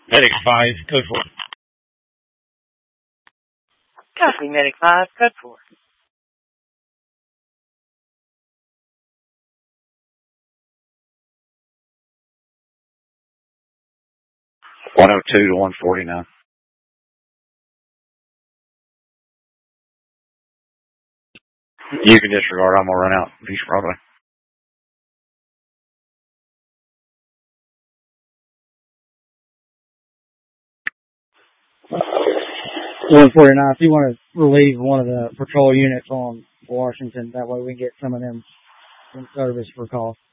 Medic 5, code 4. Copy, Medic 5, code 4. 102 to 149. You can disregard. I'm going to run out East Broadway. $149. If you want to relieve one of the patrol units on Washington, that way we can get some of them in service for call.